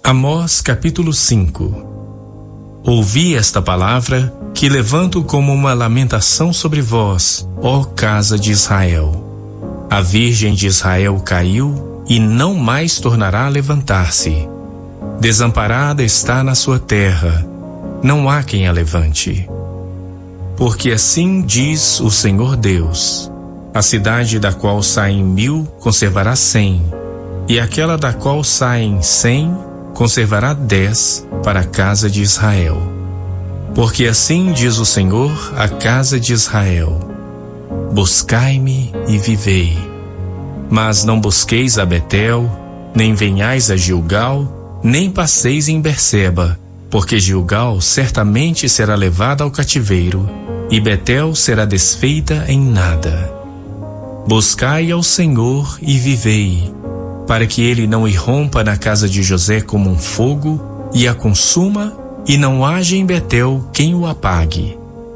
Amós capítulo 5. Ouvi esta palavra, que levanto como uma lamentação sobre vós, ó casa de Israel. A virgem de Israel caiu e não mais tornará a levantar-se. Desamparada está na sua terra, não há quem a levante. Porque assim diz o Senhor Deus: a cidade da qual saem 1000 conservará 100, e aquela da qual saem 100 conservará 10 para a casa de Israel. Porque assim diz o Senhor à casa de Israel: buscai-me e vivei. Mas não busqueis a Betel, nem venhais a Gilgal, nem passeis em Berseba, porque Gilgal certamente será levada ao cativeiro, e Betel será desfeita em nada. Buscai ao Senhor e vivei, para que ele não irrompa na casa de José como um fogo, e a consuma, e não haja em Betel quem o apague.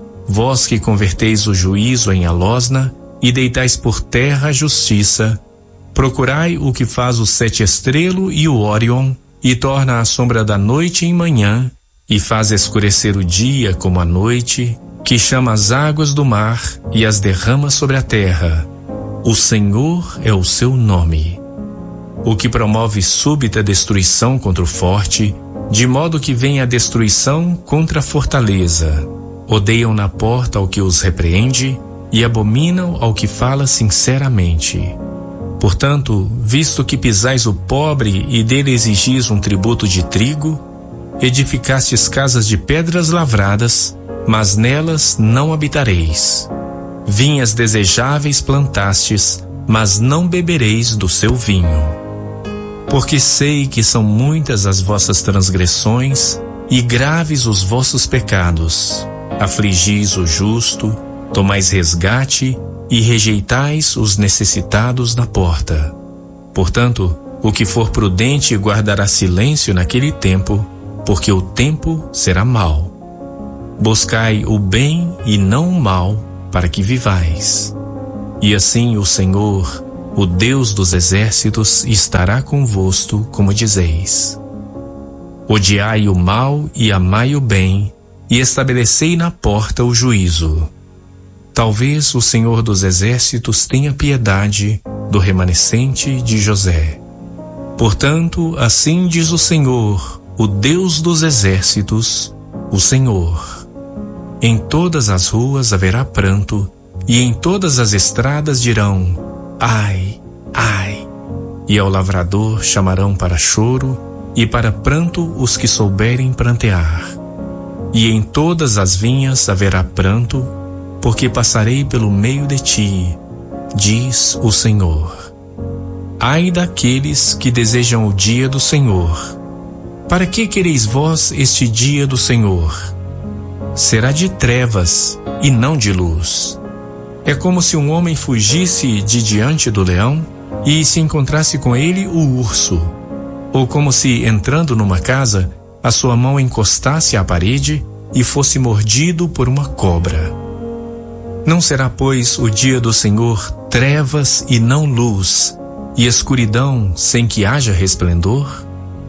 Vós que converteis o juízo em alosna, e deitais por terra a justiça, procurai o que faz o 7 estrelo e o Órion, e torna a sombra da noite em manhã, e faz escurecer o dia como a noite, que chama as águas do mar e as derrama sobre a terra. O Senhor é o seu nome. O que promove súbita destruição contra o forte, de modo que venha a destruição contra a fortaleza. Odeiam na porta ao que os repreende, e abominam ao que fala sinceramente. Portanto, visto que pisais o pobre e dele exigis um tributo de trigo, edificastes casas de pedras lavradas, mas nelas não habitareis. Vinhas desejáveis plantastes, mas não bebereis do seu vinho. Porque sei que são muitas as vossas transgressões e graves os vossos pecados. Afligis o justo, tomais resgate e rejeitais os necessitados na porta. Portanto, o que for prudente guardará silêncio naquele tempo, porque o tempo será mau. Buscai o bem e não o mal, para que vivais. E assim o Senhor, o Deus dos exércitos, estará convosco, como dizeis. Odiai o mal e amai o bem, e estabelecei na porta o juízo. Talvez o Senhor dos exércitos tenha piedade do remanescente de José. Portanto, assim diz o Senhor, o Deus dos exércitos, o Senhor: em todas as ruas haverá pranto, e em todas as estradas dirão: ai, ai. E ao lavrador chamarão para choro, e para pranto os que souberem prantear. E em todas as vinhas haverá pranto, porque passarei pelo meio de ti, diz o Senhor. Ai daqueles que desejam o dia do Senhor. Para que quereis vós este dia do Senhor? Será de trevas e não de luz. É como se um homem fugisse de diante do leão e se encontrasse com ele o urso, ou como se, entrando numa casa, a sua mão encostasse à parede e fosse mordido por uma cobra. Não será, pois, o dia do Senhor trevas e não luz, e escuridão sem que haja resplendor?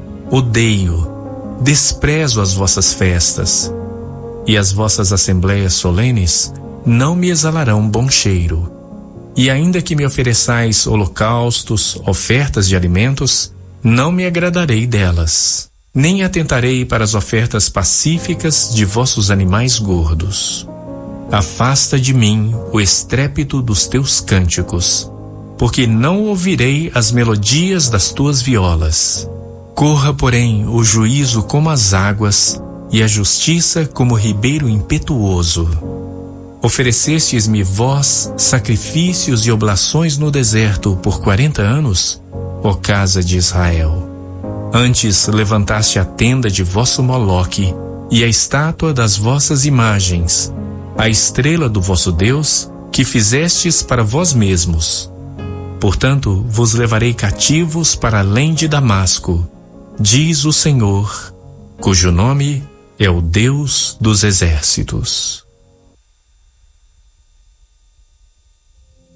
Odeio, desprezo as vossas festas, e as vossas assembleias solenes não me exalarão bom cheiro. E ainda que me ofereçais holocaustos, ofertas de alimentos, não me agradarei delas, nem atentarei para as ofertas pacíficas de vossos animais gordos. Afasta de mim o estrépito dos teus cânticos, porque não ouvirei as melodias das tuas violas. Corra, porém, o juízo como as águas, e a justiça como o ribeiro impetuoso. Oferecestes-me vós sacrifícios e oblações no deserto por 40 anos, ó casa de Israel. Antes levantaste a tenda de vosso Moloque e a estátua das vossas imagens, a estrela do vosso Deus, que fizestes para vós mesmos. Portanto, vos levarei cativos para além de Damasco, diz o Senhor, cujo nome é o Deus dos exércitos.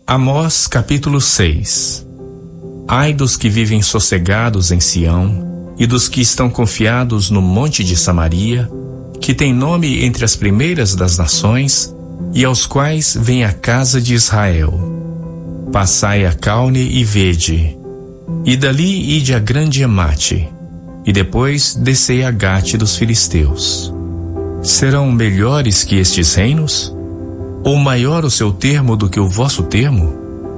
Amós capítulo 6. Ai dos que vivem sossegados em Sião, e dos que estão confiados no monte de Samaria, que tem nome entre as primeiras das nações, e aos quais vem a casa de Israel. Passai a Caune e vede, e dali ide a grande Emate, e depois descei a Gate dos filisteus. Serão melhores que estes reinos? Ou maior o seu termo do que o vosso termo?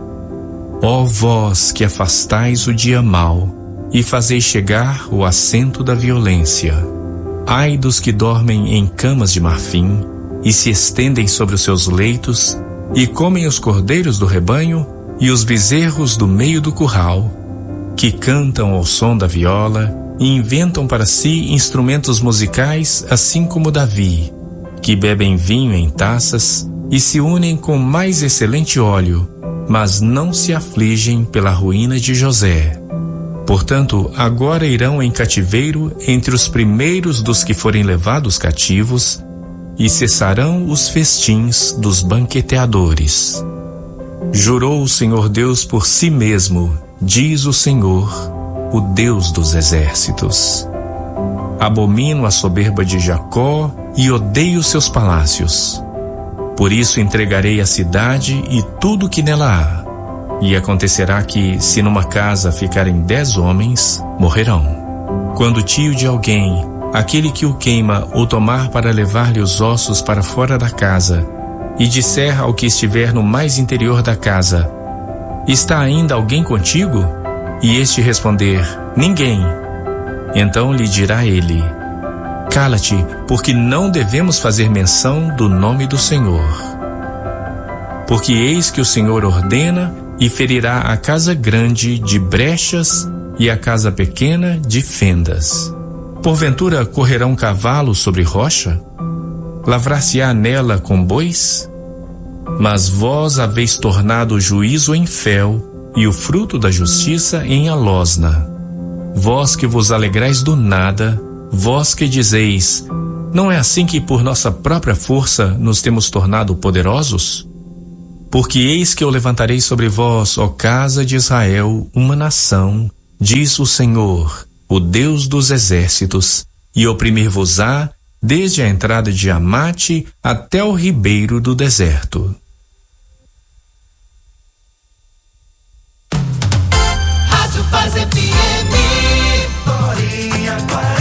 Ó vós que afastais o dia mau, e fazeis chegar o assento da violência. Ai dos que dormem em camas de marfim, e se estendem sobre os seus leitos, e comem os cordeiros do rebanho, e os bezerros do meio do curral, que cantam ao som da viola, e inventam para si instrumentos musicais, assim como Davi, que bebem vinho em taças, e se unem com mais excelente óleo, mas não se afligem pela ruína de José. Portanto, agora irão em cativeiro entre os primeiros dos que forem levados cativos, e cessarão os festins dos banqueteadores. Jurou o Senhor Deus por si mesmo, diz o Senhor, o Deus dos exércitos. Abomino a soberba de Jacó e odeio seus palácios. Por isso entregarei a cidade e tudo que nela há. E acontecerá que, se numa casa ficarem 10 homens, morrerão. Quando o tio de alguém, aquele que o queima, o tomar para levar-lhe os ossos para fora da casa, e disser ao que estiver no mais interior da casa: está ainda alguém contigo? E este responder: ninguém. Então lhe dirá ele: cala-te, porque não devemos fazer menção do nome do Senhor. Porque eis que o Senhor ordena e ferirá a casa grande de brechas e a casa pequena de fendas. Porventura correrá um cavalo sobre rocha? Lavrar-se-á nela com bois? Mas vós haveis tornado o juízo em fel e o fruto da justiça em alosna. Vós que vos alegrais do nada, vós que dizeis: não é assim que por nossa própria força nos temos tornado poderosos? Porque eis que eu levantarei sobre vós, ó casa de Israel, uma nação, diz o Senhor, o Deus dos exércitos, e oprimir-vos-á desde a entrada de Amate até o ribeiro do deserto. Rádio Paz FM, Dorinha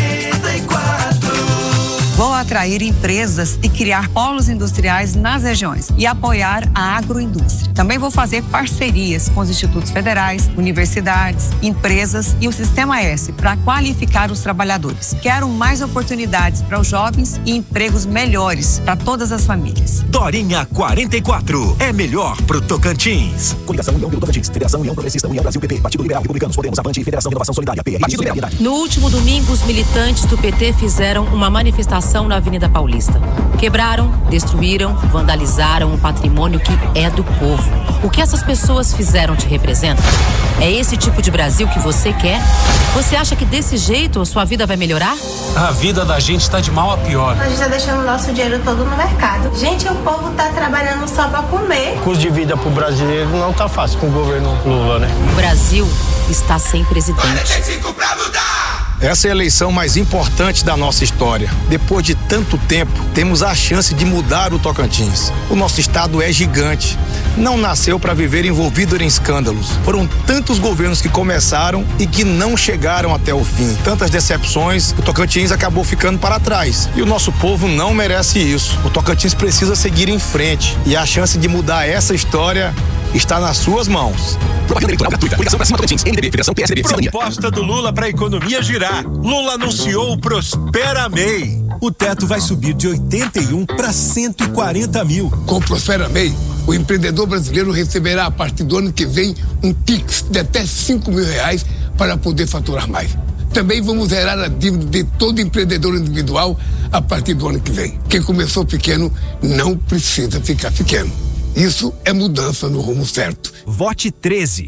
44. Vou atrair empresas e criar polos industriais nas regiões e apoiar a agroindústria. Também vou fazer parcerias com os institutos federais, universidades, empresas e o Sistema S para qualificar os trabalhadores. Quero mais oportunidades para os jovens e empregos melhores para todas as famílias. Dorinha 44 é melhor pro Tocantins. Coligação União pelo Tocantins, Federação União Progressista, União Brasil, PP, Partido Liberal, Republicanos, Podemos, Avante, Federação Renovação Solidária, PRI, Partido Realidade. No último domingo, os militantes do PT fizeram uma manifestação na Avenida Paulista. Quebraram, destruíram, vandalizaram o patrimônio que é do povo. O que essas pessoas fizeram te representa? É esse tipo de Brasil que você quer? Você acha que desse jeito a sua vida vai melhorar? A vida da gente tá de mal a pior. A gente tá deixando o nosso dinheiro todo no mercado. Gente, o povo tá trabalhando só pra comer. O custo de vida pro brasileiro não tá fácil com o governo Lula, né? O Brasil está sem presidente. 45 pra mudar! Essa é a eleição mais importante da nossa história. Depois de tanto tempo, temos a chance de mudar o Tocantins. O nosso estado é gigante. Não nasceu para viver envolvido em escândalos. Foram tantos governos que começaram e que não chegaram até o fim. Tantas decepções, o Tocantins acabou ficando para trás. E o nosso povo não merece isso. O Tocantins precisa seguir em frente. E a chance de mudar essa história está nas suas mãos. Propaganda eleitoral gratuita. Coligação pra cima Tocantins. MDB, Federação PSDB. Proposta do Lula para a economia girar. Lula anunciou o Prospera MEI. O teto vai subir de 81 para 140 mil. Com o Prospera MEI, o empreendedor brasileiro receberá a partir do ano que vem um Pix de até R$5 mil para poder faturar mais. Também vamos zerar a dívida de todo empreendedor individual a partir do ano que vem. Quem começou pequeno não precisa ficar pequeno. Isso é mudança no rumo certo. Vote 13.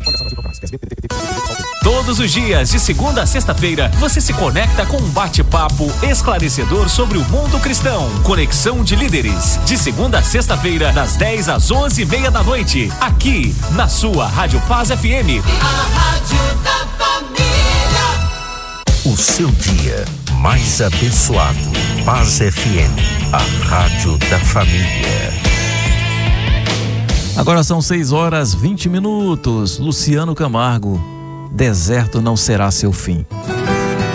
Todos os dias, de segunda a sexta-feira, você se conecta com um bate-papo esclarecedor sobre o mundo cristão. Conexão de Líderes. De segunda a sexta-feira, das 10 às 11h30 da noite. Aqui, na sua Rádio Paz FM. A Rádio da Família. O o seu dia mais abençoado. Paz FM, a rádio da família. Agora são 6h20. Luciano Camargo, deserto não será seu fim.